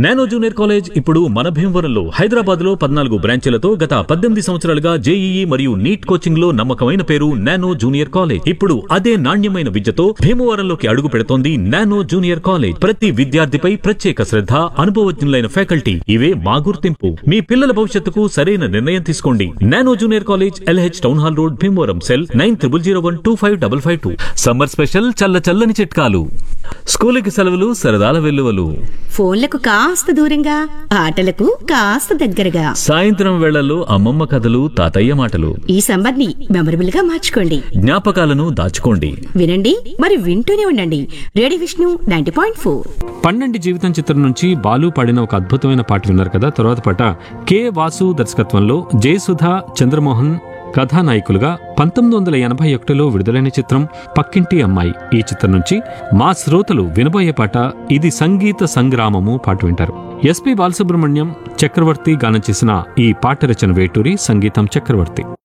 Nano junior college ఇప్పుడు మన భీమవరంలో హైదరాబాద్ లో 14 బ్రాంచీలతో గత 18 సంవత్సరాలుగా జేఈఈ మరియు నీట్ కోచింగ్ లో నమ్మకమైన పేరు నానో జూనియర్ కాలేజ్. ఇప్పుడు అదే నాణ్యమైన విద్యతో భీమవరంలోకి అడుగు పెడుతోంది నానో జూనియర్ కాలేజ్. ప్రతి విద్యార్థిపై ప్రత్యేక శ్రద్ధ, అనుభవజ్ఞులైన ఫ్యాకల్టీ, ఇవే మా గుర్తింపు. మీ పిల్లల భవిష్యత్తుకు సరైన నిర్ణయం తీసుకోండి. Nano junior college, LH town hall road, Bhimavaram. Cell 9001255552. Summer special చల్ల చల్లని చిట్కాలు. స్కూలుకి సెలవులు, సరదాల వెల్లువలు. ఫోన్లకు కాస్త దూరంగా, ఆటలకు కాస్త దగ్గరగా. సాయంత్రం వేళల్లో అమ్మమ్మ కథలు, తాతయ్య మాటలు. ఈ సమ్మర్ ని మెమరబుల్ గా మార్చుకోండి. జ్ఞాపకాలను దాచుకోండి. వినండి, మరి వింటూనే ఉండండి. రేడియో విష్ణు 90.4. పన్నెండు జీవితం చిత్రం నుంచి బాలు పాడిన ఒక అద్భుతమైన పాట విన్నారు కదా. తర్వాత పాట కె వాసు దర్శకత్వంలో జయసుధ, చంద్రమోహన్ కథానాయకులుగా 1981లో విడుదలైన చిత్రం పక్కింటి అమ్మాయి. ఈ చిత్రం నుంచి మా శ్రోతలు వినబోయే పాట ఇది సంగీత సంగ్రామము పాట వింటారు. ఎస్పి బాలసుబ్రహ్మణ్యం, చక్రవర్తి గానం చేసిన ఈ పాట రచన వేటూరి, సంగీతం చక్రవర్తి.